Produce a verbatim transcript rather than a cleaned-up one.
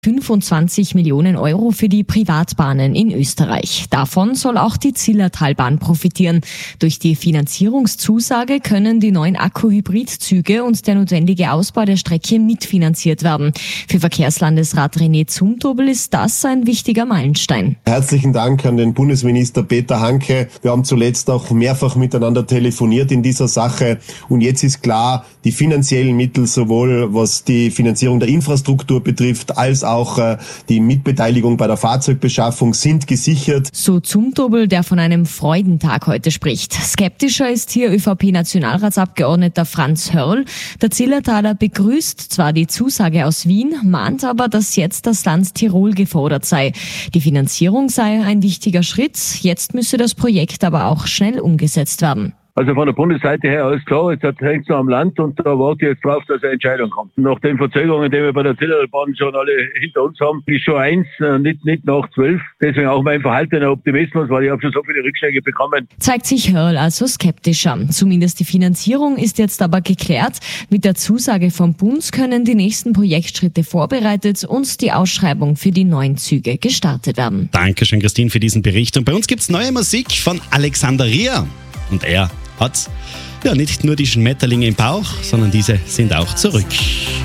fünfundzwanzig Millionen Euro für die Privatbahnen in Österreich. Davon soll auch die Zillertalbahn profitieren. Durch die Finanzierungszusage können die neuen Akku-Hybrid-Züge und der notwendige Ausbau der Strecke mitfinanziert werden. Für Verkehrslandesrat René Zumtobel ist das ein wichtiger Meilenstein. Herzlichen Dank an den Bundesminister Peter Hanke. Wir haben zuletzt auch mehrfach miteinander telefoniert in dieser Sache. Und jetzt ist klar, die finanziellen Mittel, sowohl was die Finanzierung der Infrastruktur betrifft, als auch äh, die Mitbeteiligung bei der Fahrzeugbeschaffung sind gesichert. So Zumtobel, der von einem Freudentag heute spricht. Skeptischer ist hier ÖVP-Nationalratsabgeordneter Franz Hörl. Der Zillertaler begrüßt zwar die Zusage aus Wien, mahnt aber, dass jetzt das Land Tirol gefordert sei. Die Finanzierung sei ein wichtiger Schritt. Jetzt müsse das Projekt aber auch schnell umgesetzt werden. Also von der Bundesseite her alles klar, jetzt hängt es noch am Land und da warte ich jetzt drauf, dass eine Entscheidung kommt. Nach den Verzögerungen, die wir bei der Zillertalbahn schon alle hinter uns haben, ist schon eins, nicht, nicht nach zwölf. Deswegen auch mein verhaltener Optimismus, weil ich habe schon so viele Rückschläge bekommen. Zeigt sich Hörl also skeptischer. Zumindest die Finanzierung ist jetzt aber geklärt. Mit der Zusage vom Bund können die nächsten Projektschritte vorbereitet und die Ausschreibung für die neuen Züge gestartet werden. Dankeschön, Christine, für diesen Bericht. Und bei uns gibt's neue Musik von Alexander Ria. Und er hat ja nicht nur die Schmetterlinge im Bauch, sondern diese sind auch zurück.